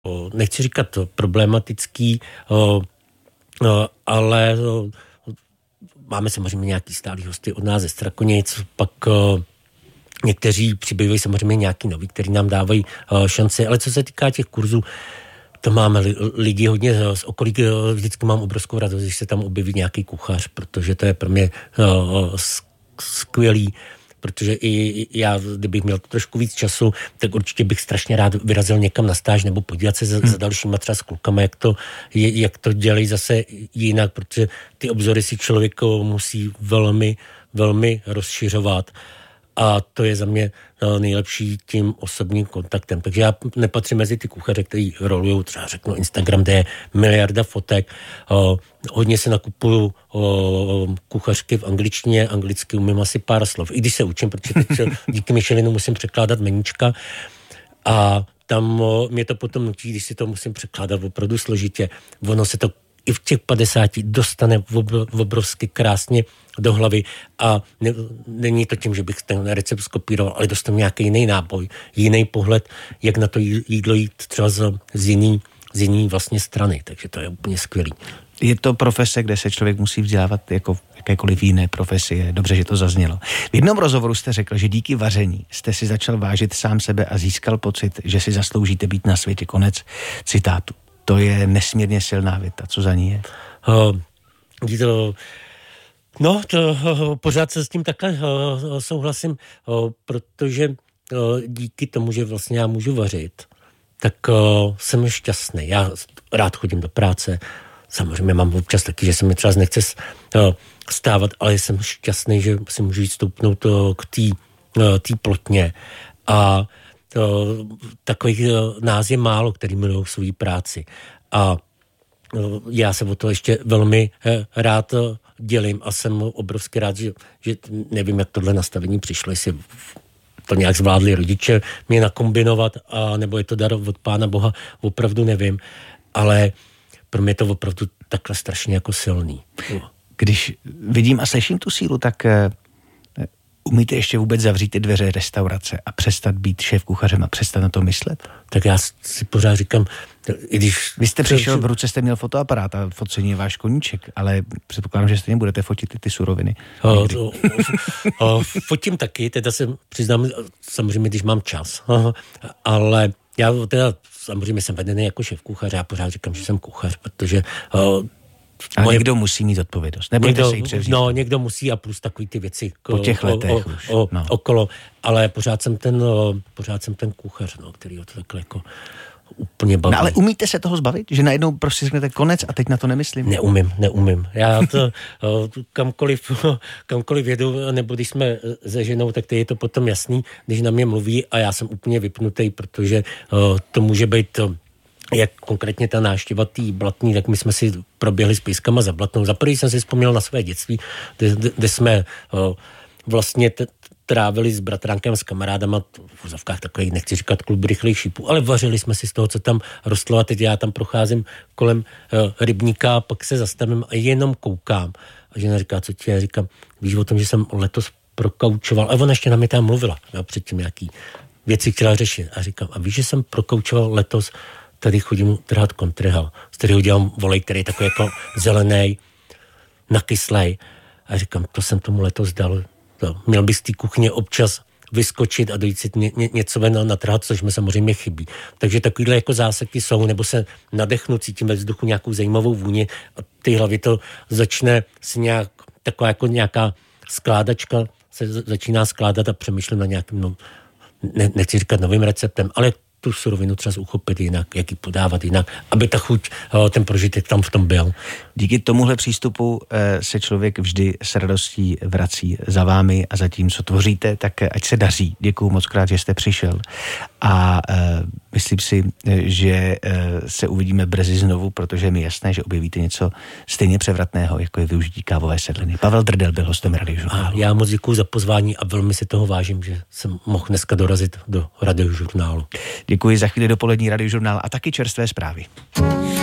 nechci říkat problematický, ale máme samozřejmě nějaký stálý hosty od nás ze Strakonic, pak někteří přibývají samozřejmě nějaký noví, kteří nám dávají šanci, ale co se týká těch kurzů, to máme lidi hodně z okolí, vždycky mám obrovskou radost, když se tam objeví nějaký kuchař, protože to je pro mě skvělý, protože i já, kdybych měl trošku víc času, tak určitě bych strašně rád vyrazil někam na stáž nebo podívat se za dalšíma třeba s klukama, jak to dělají zase jinak, protože ty obzory si člověk musí velmi, velmi rozšiřovat. A to je za mě nejlepší tím osobním kontaktem. Takže já nepatřím mezi ty kuchaře, kteří rolujou, třeba řeknu Instagram, kde je miliarda fotek. Hodně se nakupuju kuchařky v angličtině, anglicky umím asi pár slov. I když se učím, protože teď díky Michelinu musím překládat meníčka. A tam mě to potom nutí, když si to musím překládat opravdu složitě. Ono se to i v těch 50 dostane obrovsky krásně do hlavy a není to tím, že bych ten recept skopíroval, ale dostanu nějaký jiný náboj, jiný pohled, jak na to jídlo jít třeba z jiný vlastně strany, takže to je úplně skvělý. Je to profese, kde se člověk musí vzdělávat jako v jakékoliv jiné profesie. Dobře, že to zaznělo. V jednom rozhovoru jste řekl, že díky vaření jste si začal vážit sám sebe a získal pocit, že si zasloužíte být na světě. Konec citátu. To je nesmírně silná věta. Co za ní je? Pořád se s tím takhle souhlasím, protože díky tomu, že vlastně já můžu vařit, tak jsem šťastný. Já rád chodím do práce, samozřejmě mám občas taky, že se mi třeba nechce stávat, ale jsem šťastný, že si můžu jít stoupnout k té plotně. A takových nás je málo, který milují svou práci. A já se o to ještě velmi rád dělím a jsem obrovsky rád, že nevím, jak tohle nastavení přišlo, jestli to nějak zvládli rodiče mě nakombinovat, a nebo je to dar od Pána Boha, opravdu nevím, ale pro mě je to opravdu takhle strašně jako silný. Když vidím a slyším tu sílu, tak umíte ještě vůbec zavřít ty dveře restaurace a přestat být šéfkuchařem a přestat na to myslet? Tak já si pořád říkám, i když... Vy jste přišel, v ruce jste měl fotoaparát a focení je váš koníček, ale předpokládám, že stejně budete fotit ty suroviny. Fotím taky, teda se přiznám, samozřejmě, když mám čas, ale já teda samozřejmě jsem vedený jako šéfkuchař, já pořád říkám, že jsem kuchař, protože... Ale někdo musí mít odpovědnost. Nebojte se jí převzít. No, někdo musí a plus takový ty věci po těch letech už. Okolo. Ale pořád jsem ten kuchař, který ho to takhle jako úplně baví. No, ale umíte se toho zbavit? Že najednou prostě řeknete konec a teď na to nemyslím? Neumím. Já to kamkoliv jedu, nebo když jsme se ženou, tak je to potom jasný, když na mě mluví a já jsem úplně vypnutý, protože to může být... Jak konkrétně ta návštěva tý Blatný, tak my jsme si proběhli s pískama za Blatnou. Za první jsem si vzpomněl na své dětství, kde jsme vlastně trávili s bratránkem, s kamarádama, v vozovkách takových, nechci říkat klub rychlých šípů, ale vařili jsme si z toho, co tam rostlo, a teď já tam procházím kolem rybníka, pak se zastavím a jenom koukám. A žena říká, co ti? Já říkám, víš o tom, že jsem letos prokaučoval, a ona ještě na mě tam mluvila, předtím nějaký věci chtěla řešit. A říkám, a víš, že jsem prokaučoval letos, tady chodím trhat kontrahal, z kterého dělám volej, který je takový jako zelený, nakyslej. A říkám, to jsem tomu letos dal. Měl bych z té kuchyně občas vyskočit a dojít si něco ven natrhat, což mi samozřejmě chybí. Takže takovýhle jako záseky jsou, nebo se nadechnu, cítím ve vzduchu nějakou zajímavou vůni a ty hlavě to začne si taková jako nějaká skládačka se začíná skládat a přemýšlím na nějakým, nechci říkat novým receptem, ale tu surovinu třeba uchopit jinak, jak ji podávat jinak, aby ta chuť, ten prožitek tam v tom byl. Díky tomuhle přístupu se člověk vždy s radostí vrací za vámi a za tím, co tvoříte, tak ať se daří. Děkuju moc krát, že jste přišel a myslím si, že se uvidíme brzy znovu, protože je mi jasné, že objevíte něco stejně převratného, jako je využití kávové sedliny. Pavel Drdel byl hostem Radiožurnálu. Já moc děkuju za pozvání a velmi si toho vážím, že jsem mohl dneska dorazit do Radiožurnálu. Děkuji, za chvíli dopolední Radiožurnál a taky čerstvé zprávy.